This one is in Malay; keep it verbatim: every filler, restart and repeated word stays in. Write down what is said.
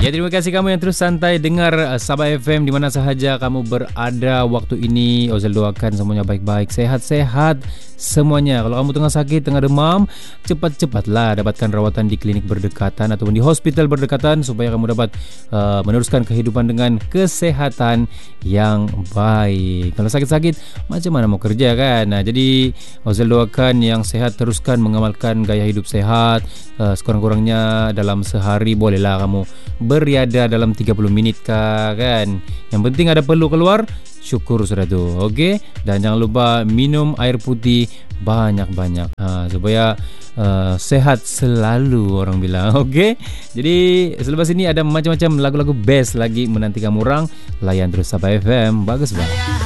Ya, terima kasih kamu yang terus santai dengar uh, Sabah F M di mana sahaja kamu berada waktu ini. Ozil doakan semuanya baik-baik, sehat-sehat semuanya. Kalau kamu tengah sakit, tengah demam, cepat-cepatlah dapatkan rawatan di klinik berdekatan ataupun di hospital berdekatan supaya kamu dapat uh, meneruskan kehidupan dengan kesehatan yang baik. Kalau sakit-sakit, macam mana mau kerja kan? Nah, jadi Ozil doakan yang sehat teruskan mengamalkan gaya hidup sehat. Uh, sekurang-kurangnya dalam sehari bolehlah kamu beriada dalam tiga puluh minit kah, kan. Yang penting ada perlu keluar, syukur sudah tu. Okey, dan jangan lupa minum air putih banyak-banyak ha, supaya uh, sehat selalu orang bilang. Okey, jadi selepas ini ada macam-macam lagu-lagu best lagi menanti kamu orang. Layan terus Sabah F M. Bagus banget.